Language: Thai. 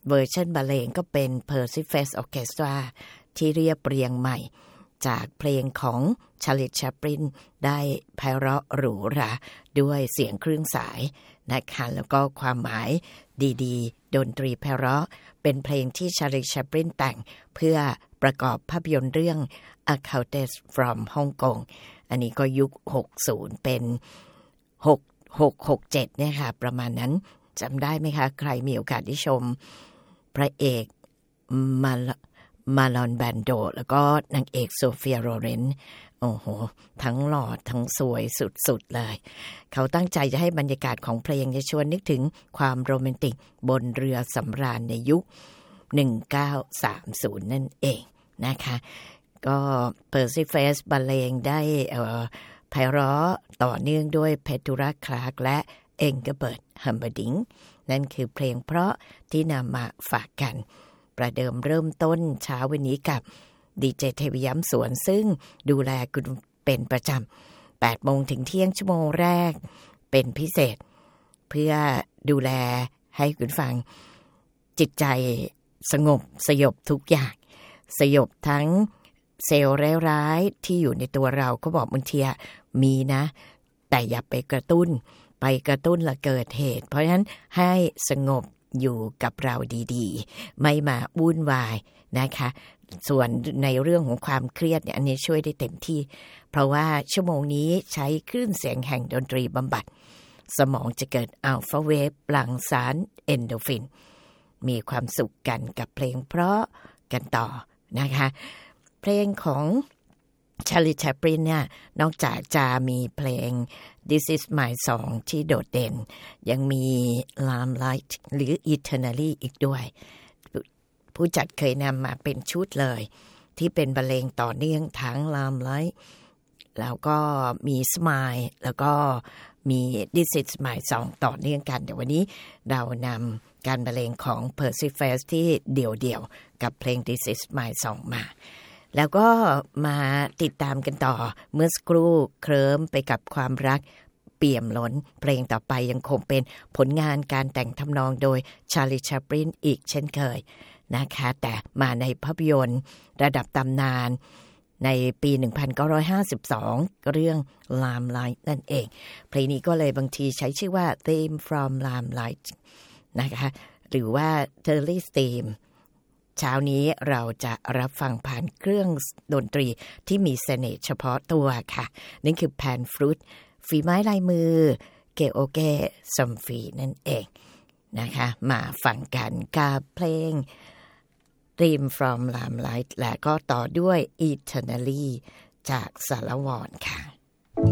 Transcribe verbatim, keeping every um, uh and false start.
เวอร์ชันบรรเลงก็เป็น Persephone Orchestra ที่เรียบเรียงใหม่จากเพลงของ Charlie Chaplin ได้ไพเราะหรูหราด้วยเสียงเครื่องสายนะคะแล้วก็ความหมายดีๆดนตรีไพเราะเป็นเพลงที่ Charlie Chaplin แต่งเพื่อประกอบภาพยนตร์เรื่อง A Countess from Hong Kong อันนี้ก็ยุคหกสิบเป็นหก หก หก เจ็ดเนี่ยค่ะประมาณนั้นจำได้ไหมคะใครมีโอกาสได้ชมพระเอกมามาลอนแบนโดแล้วก็นางเอกโซเฟียโรเรนซ์โอ้โหทั้งหล่อทั้งสวยสุดๆเลยเขาตั้งใจจะให้บรรยากาศของเพลงจะชวนนึกถึงความโรแมนติกบนเรือสำราญในยุคหนึ่งพันเก้าร้อยสามสิบนั่นเองนะคะก็เพอร์ซี่เฟสบรรเลงได้เอ่อไพเราะต่อเนื่องด้วยเพทูราคลาร์กและเอ็งเกอร์เบิร์ตฮัมเบอร์ดิงนั่นคือเพลงเพราะที่นำมาฝากกันประเดิมเริ่มต้นเช้าวันนี้กับดีเจเทวิย้ำสวนซึ่งดูแลคุณเป็นประจำ แปดโมงถึงเที่ยงชั่วโมงแรกเป็นพิเศษเพื่อดูแลให้คุณฟังจิตใจสงบสยบทุกอย่างสยบทั้งเซลล์ร้ายๆที่อยู่ในตัวเราก็บอกบางทีมีนะแต่อย่าไปกระตุ้นไปกระตุ้นละเกิดเหตุเพราะฉะนั้นให้สงบอยู่กับเราดีๆไม่มาวุ่นวายนะคะส่วนในเรื่องของความเครียดเนี่ยอันนี้ช่วยได้เต็มที่เพราะว่าชั่วโมงนี้ใช้คลื่นเสียงแห่งดนตรีบำบัดสมองจะเกิดอัลฟาเวฟหลั่งสารเอนโดรฟินมีความสุขกันกับเพลงเพราะกันต่อนะคะเพลงของCharlie Chaplin เนี่ยนอกจากจะมีเพลง This is my song ที่โดดเด่นยังมี Limelight หรือ Eternally อีกด้วยผู้จัดเคยนำมาเป็นชุดเลยที่เป็นบรรเลงต่อเนื่องทั้ง Limelight แล้วก็มี Smile แล้วก็มี This is my song ต่อเนื่องกันแต่วันนี้เรานำการบรรเลงของ Persephone ที่เดี่ยวๆกับเพลง This is my song มาแล้วก็มาติดตามกันต่อเมื่อสักครู่เคลิ้มไปกับความรักเปี่ยมล้นเพลงต่อไปยังคงเป็นผลงานการแต่งทำนองโดย Charlie Chaplin อีกเช่นเคยนะคะแต่มาในภาพยนตร์ระดับตำนานในปีหนึ่งพันเก้าร้อยห้าสิบสองเรื่อง Limelight นั่นเองเพลงนี้ก็เลยบางทีใช้ชื่อว่า Theme from Limelight นะคะหรือว่า Charlie's Themeเช้านี้เราจะรับฟังผ่านเครื่องดนตรีที่มีเสน่ห์เฉพาะตัวค่ะนั่นคือแพนฟรุตฝีไม้ลายมือเกโอเกซัมฟีนั่นเองนะคะมาฟังกันกับเพลง Dream from Limelight และก็ต่อด้วย Eternally จากสารวรค่ะ